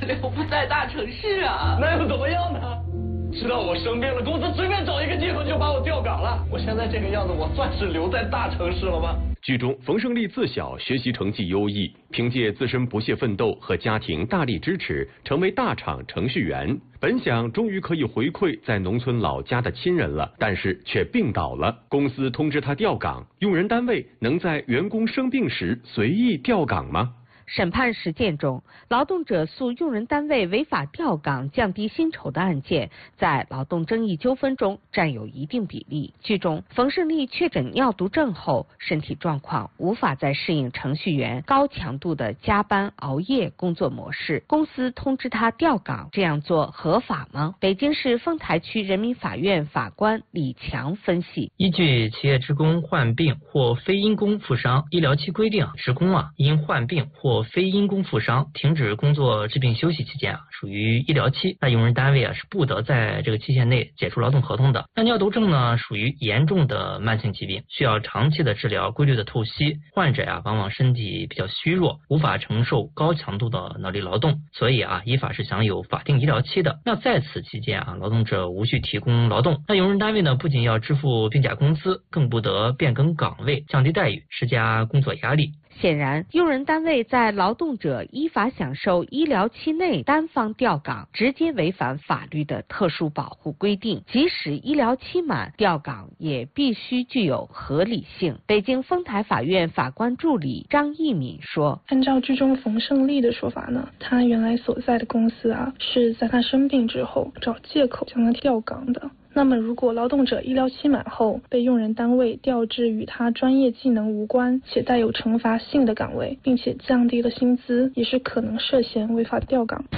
留不在大城市啊。 那又怎么样呢？知道我生病了，公司随便找一个借口就把我调岗了。我现在这个样子，我算是留在大城市了吗？ 剧中，冯胜利自小学习成绩优异，凭借自身不懈奋斗和家庭大力支持，成为大厂程序员。本想终于可以回馈在农村老家的亲人了，但是却病倒了。公司通知他调岗，用人单位能在员工生病时随意调岗吗？ 审判实践中，劳动者诉用人单位违法调岗、降低薪酬的案件，在劳动争议纠纷中占有一定比例。剧中，冯胜利确诊尿毒症后，身体状况无法再适应程序员高强度的加班熬夜工作模式，公司通知他调岗，这样做合法吗？北京市丰台区人民法院法官李强分析： 依据企业职工患病或非因公负伤医疗期规定，职工因患病或非因公负伤停止工作治病休息期间属于医疗期，那用人单位是不得在这个期限内解除劳动合同的。那尿毒症呢属于严重的慢性疾病，需要长期的治疗、规律的透析，患者往往身体比较虚弱，无法承受高强度的脑力劳动，所以依法是享有法定医疗期的。那在此期间劳动者无需提供劳动，那用人单位呢不仅要支付病假工资，更不得变更岗位、降低待遇、施加工作压力。 显然，用人单位在劳动者依法享受医疗期内单方调岗，直接违反法律的特殊保护规定。即使医疗期满，调岗也必须具有合理性。北京丰台法院法官助理张义敏说：“ 按照剧中冯胜利的说法呢，他原来所在的公司是在他生病之后找借口将他调岗的。那么，如果劳动者医疗期满后被用人单位调至与他专业技能无关且带有惩罚性的岗位，并且降低了薪资，也是可能涉嫌违法调岗。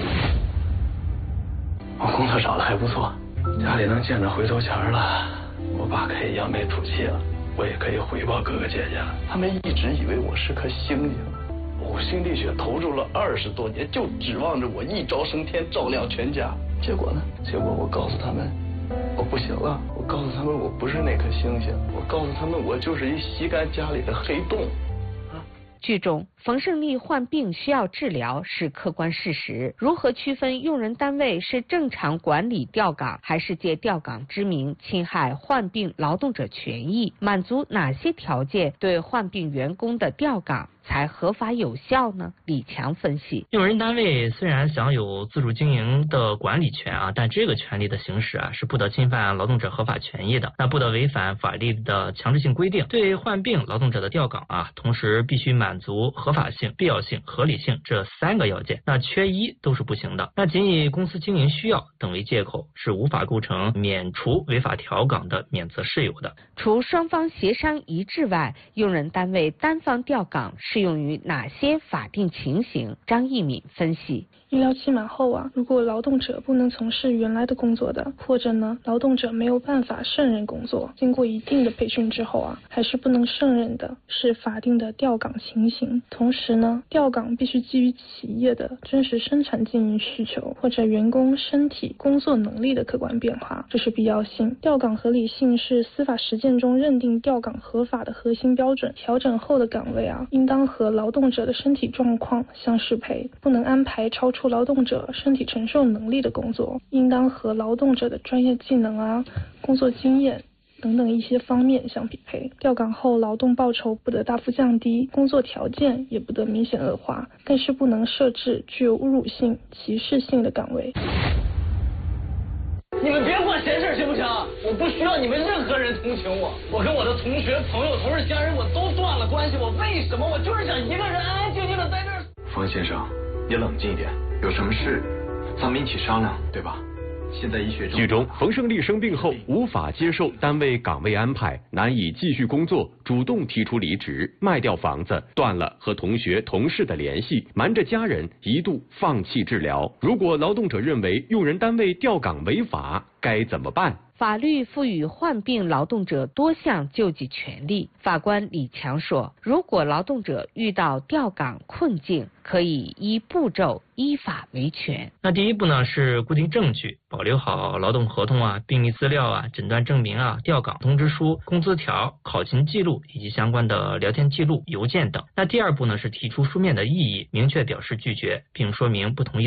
我工作找的还不错，家里能见着回头钱了，我爸可以扬眉吐气了，我也可以回报哥哥姐姐了。他们一直以为我是颗星星，呕心沥血投入了20多年，就指望着我一朝升天，照亮全家。结果呢？结果我告诉他们，我不行了。我告诉他们，我不是那颗星星。我告诉他们，我就是一吸干家里的黑洞。 剧中，冯胜利患病需要治疗是客观事实，如何区分用人单位是正常管理调岗，还是借调岗之名侵害患病劳动者权益？满足哪些条件对患病员工的调岗才合法有效呢？李强分析： 用人单位虽然享有自主经营的管理权但这个权利的行使是不得侵犯劳动者合法权益的，那不得违反法律的强制性规定。对患病劳动者的调岗同时必须满足合法性、必要性、合理性这3个要件，那缺一都是不行的。那仅以公司经营需要等为借口，是无法构成免除违法调岗的免责事由的。 除双方协商一致外，用人单位单方调岗适用于哪些法定情形？张义敏分析： 医疗期满后如果劳动者不能从事原来的工作的，或者呢劳动者没有办法胜任工作，经过一定的培训之后还是不能胜任的，是法定的调岗情形。同时呢，调岗必须基于企业的真实生产经营需求或者员工身体工作能力的客观变化，这是必要性。调岗合理性是司法实践中认定调岗合法的核心标准。调整后的岗位应当和劳动者的身体状况相适配，不能安排超出劳动者身体承受能力的工作，应当和劳动者的专业技能工作经验等等一些方面相匹配。调岗后劳动报酬不得大幅降低，工作条件也不得明显恶化，更是不能设置具有侮辱性、歧视性的岗位。 你们别管闲事行不行？我不需要你们任何人同情我。我跟我的同学、朋友、同事、家人我都断了关系，我为什么？我就是想一个人安安静静的在这儿。 方先生，你冷静一点，有什么事咱们一起商量，对吧？现在医学剧中，冯胜利生病后无法接受单位岗位安排，难以继续工作，主动提出离职，卖掉房子，断了和同学同事的联系，瞒着家人，一度放弃治疗。如果劳动者认为用人单位调岗违法，该怎么办？ 法律赋予患病劳动者多项救济权利。法官李强说，如果劳动者遇到调岗困境，可以依步骤依法维权。 那第一步呢是固定证据，保留好劳动合同病历资料诊断证明调岗通知书、工资条、考勤记录以及相关的聊天记录、邮件等。那第二步呢是提出书面的异议，明确表示拒绝，并说明不同意